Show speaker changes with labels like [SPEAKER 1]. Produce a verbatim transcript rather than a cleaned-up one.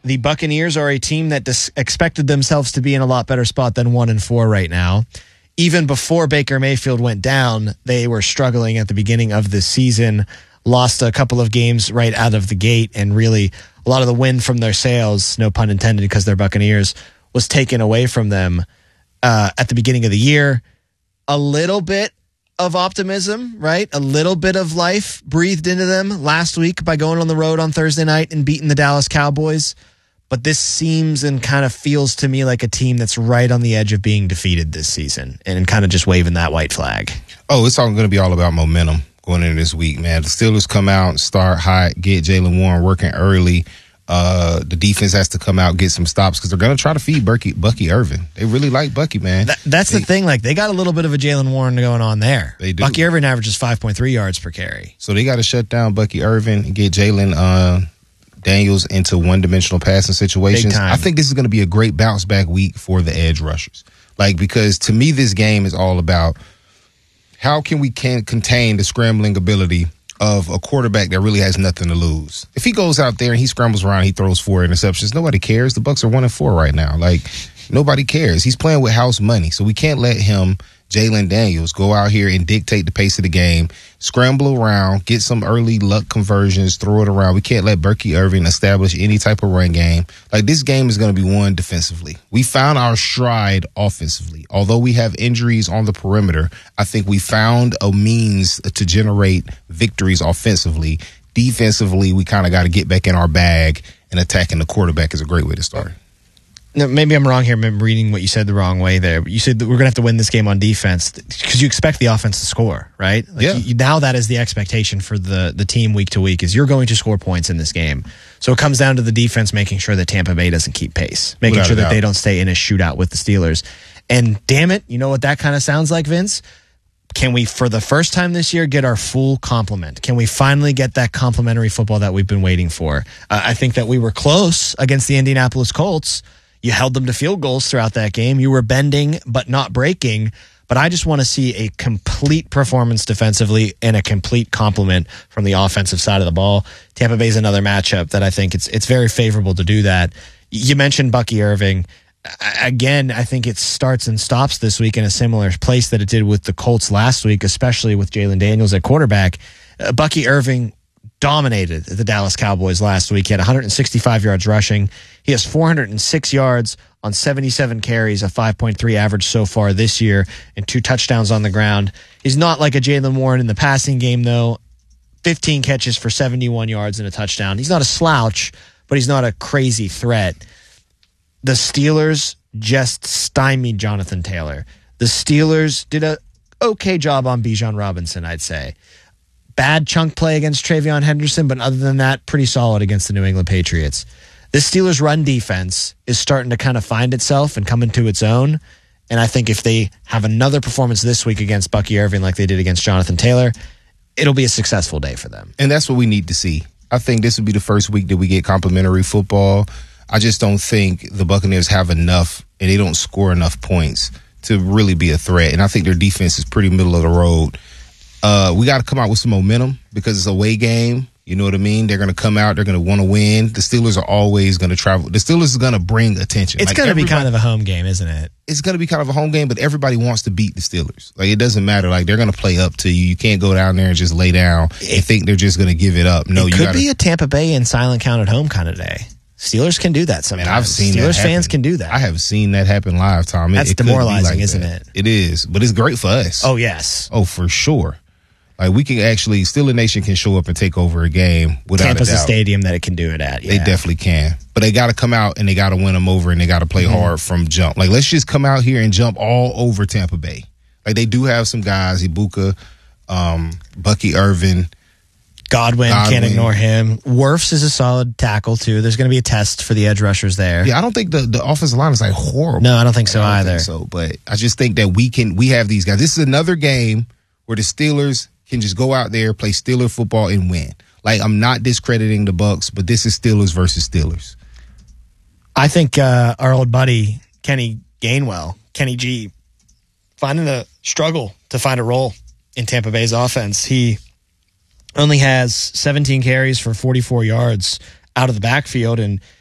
[SPEAKER 1] the Buccaneers are a team that dis- expected themselves to be in a lot better spot than one and four right now. Even before Baker Mayfield went down, they were struggling at the beginning of the season, lost a couple of games right out of the gate, and really a lot of the wind from their sails, no pun intended because they're Buccaneers, was taken away from them uh, at the beginning of the year. A little bit of optimism, right? A little bit of life breathed into them last week by going on the road on Thursday night and beating the Dallas Cowboys. But this seems and kind of feels to me like a team that's right on the edge of being defeated this season and kind of just waving that white flag.
[SPEAKER 2] Oh, it's all going to be all about momentum going into this week, man. The Steelers come out, start hot, get Jaylen Warren working early. Uh, the defense has to come out, get some stops because they're going to try to feed Bucky, Bucky Irvin. They really like Bucky, man.
[SPEAKER 1] That, that's
[SPEAKER 2] they,
[SPEAKER 1] the thing. Like, they got a little bit of a Jaylen Warren going on there.
[SPEAKER 2] They do.
[SPEAKER 1] Bucky Irvin averages five point three yards per carry.
[SPEAKER 2] So they got to shut down Bucky Irvin and get Jaylen uh, Daniels into one-dimensional passing situations. I think this is going to be a great bounce-back week for the edge rushers. Like, because to me, this game is all about how can we can contain the scrambling ability of a quarterback that really has nothing to lose. If he goes out there and he scrambles around, he throws four interceptions, nobody cares. The Bucs are one and four right now. Like, nobody cares. He's playing with house money, so we can't let him, Jaylen Daniels, go out here and dictate the pace of the game, scramble around, get some early luck conversions, throw it around. We can't let Bucky Irvin establish any type of run game. Like, this game is going to be won defensively. We found our stride offensively. Although we have injuries on the perimeter, I think we found a means to generate victories offensively. Defensively, we kind of got to get back in our bag, and attacking the quarterback is a great way to start.
[SPEAKER 1] No, maybe I'm wrong here. I'm reading what you said the wrong way there. You said that we're going to have to win this game on defense because you expect the offense to score, right? Like
[SPEAKER 2] yeah.
[SPEAKER 1] You, now that is the expectation for the, the team week to week is you're going to score points in this game. So it comes down to the defense making sure that Tampa Bay doesn't keep pace, making
[SPEAKER 2] Without
[SPEAKER 1] sure that
[SPEAKER 2] doubt.
[SPEAKER 1] they don't stay in a shootout with the Steelers. And damn it, you know what that kind of sounds like, Vince? Can we, for the first time this year, get our full complement? Can we finally get that complimentary football that we've been waiting for? Uh, I think that we were close against the Indianapolis Colts. You held them to field goals throughout that game. You were bending but not breaking. But I just want to see a complete performance defensively and a complete complement from the offensive side of the ball. Tampa Bay is another matchup that I think it's it's very favorable to do that. You mentioned Bucky Irving. Again, I think it starts and stops this week in a similar place that it did with the Colts last week, especially with Jaylen Daniels at quarterback. Uh, Bucky Irving dominated the Dallas Cowboys last week. He had one hundred sixty-five yards rushing. He has four hundred six yards on seventy-seven carries, a five point three average so far this year, and two touchdowns on the ground. He's not like a Jaylen Warren in the passing game, though. fifteen catches for seventy-one yards and a touchdown. He's not a slouch, but he's not a crazy threat. The Steelers just stymied Jonathan Taylor. The Steelers did a okay job on Bijan Robinson, I'd say. Bad chunk play against Travion Henderson, but other than that, pretty solid against the New England Patriots. This Steelers run defense is starting to kind of find itself and come into its own. And I think if they have another performance this week against Bucky Irving like they did against Jonathan Taylor, it'll be a successful day for them.
[SPEAKER 2] And that's what we need to see. I think this will be the first week that we get complimentary football. I just don't think the Buccaneers have enough and they don't score enough points to really be a threat. And I think their defense is pretty middle of the road. Uh, we got to come out with some momentum because it's a away game. You know what I mean? They're going to come out. They're going to want to win. The Steelers are always going to travel. The Steelers is going to bring attention.
[SPEAKER 1] It's
[SPEAKER 2] like
[SPEAKER 1] going to be kind of a home game, isn't it?
[SPEAKER 2] It's going to be kind of a home game, but everybody wants to beat the Steelers. Like, it doesn't matter. Like, they're going to play up to you. You can't go down there and just lay down and think they're just going to give it up. No,
[SPEAKER 1] it
[SPEAKER 2] you
[SPEAKER 1] could
[SPEAKER 2] gotta,
[SPEAKER 1] be a Tampa Bay and silent count at home kind of day. Steelers can do that sometimes.
[SPEAKER 2] Man, I've seen
[SPEAKER 1] Steelers
[SPEAKER 2] that
[SPEAKER 1] fans
[SPEAKER 2] happen.
[SPEAKER 1] can do that.
[SPEAKER 2] I have seen that happen live, Tom. It,
[SPEAKER 1] That's
[SPEAKER 2] it could be
[SPEAKER 1] demoralizing,
[SPEAKER 2] like
[SPEAKER 1] isn't
[SPEAKER 2] that.
[SPEAKER 1] it?
[SPEAKER 2] It is, but it's great for us.
[SPEAKER 1] Oh, yes.
[SPEAKER 2] Oh, for sure. Like, we can actually, Steeler Nation can show up and take over a game without
[SPEAKER 1] Tampa's
[SPEAKER 2] a doubt.
[SPEAKER 1] a stadium that it can do it at. Yeah.
[SPEAKER 2] They definitely can. But they got to come out and they got to win them over and they got to play mm-hmm. hard from jump. Like, let's just come out here and jump all over Tampa Bay. Like, they do have some guys, Ibuka, um, Bucky Irvin.
[SPEAKER 1] Godwin,
[SPEAKER 2] Godwin,
[SPEAKER 1] can't ignore him. Wirfs is a solid tackle, too. There's going to be a test for the edge rushers there.
[SPEAKER 2] Yeah, I don't think the, the offensive line is, like, horrible.
[SPEAKER 1] No, I don't think so
[SPEAKER 2] I don't
[SPEAKER 1] either.
[SPEAKER 2] Think so, but I just think that we can, we have these guys. This is another game where the Steelers can just go out there, play Steeler football, and win. Like, I'm not discrediting the Bucs, but this is Steelers versus Steelers.
[SPEAKER 1] I think uh, our old buddy, Kenny Gainwell, Kenny G, finding a struggle to find a role in Tampa Bay's offense. He only has seventeen carries for forty-four yards out of the backfield, and